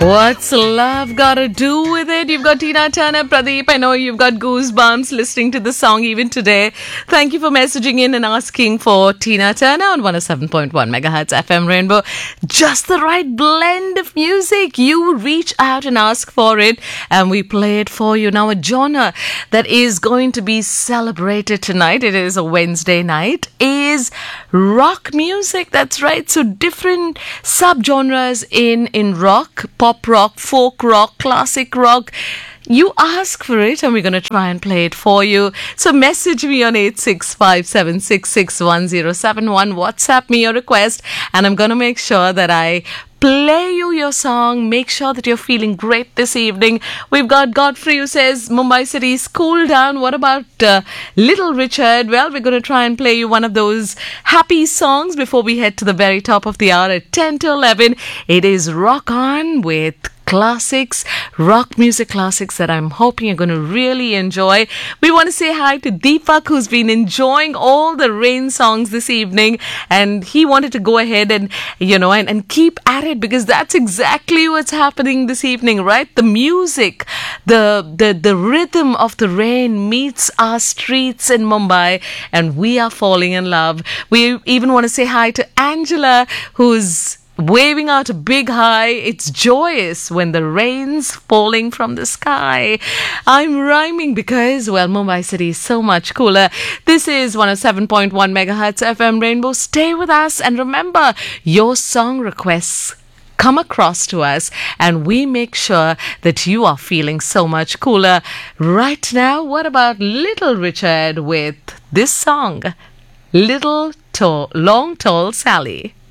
What's love got to do with it? You've got Tina Turner, Pradeep. I know you've got goosebumps listening to the song even today. Thank you for messaging in and asking for Tina Turner on 107.1 megahertz FM Rainbow. Just the right blend of music. You reach out and ask for it, and we play it for you. Now, a genre that is going to be celebrated tonight, it is a Wednesday night, is rock music. That's right. So different subgenres in rock, pop rock, folk rock, classic rock. You ask for it and we're going to try and play it for you. So message me on 8657661071. WhatsApp me your request and I'm going to make sure that I play you your song. Make sure that you're feeling great this evening. We've got Godfrey who says Mumbai City's cool down. What about Little Richard? Well, we're going to try and play you one of those happy songs before we head to the very top of the hour at 10 to 11. It is Rock On with classics, rock music classics that I'm hoping you're going to really enjoy. We want to say hi to Deepak, who's been enjoying all the rain songs this evening, and he wanted to go ahead and and keep at it, because that's exactly what's happening this evening, right? The music, the rhythm of the rain meets our streets in Mumbai, and we are falling in love. We even want to say hi to Angela, who's waving out a big hi. It's joyous when the rain's falling from the sky. I'm rhyming because, well, Mumbai City is so much cooler. This is 107.1 megahertz FM Rainbow. Stay with us, and remember, your song requests come across to us and we make sure that you are feeling so much cooler. Right now, what about Little Richard with this song, Long Tall Sally?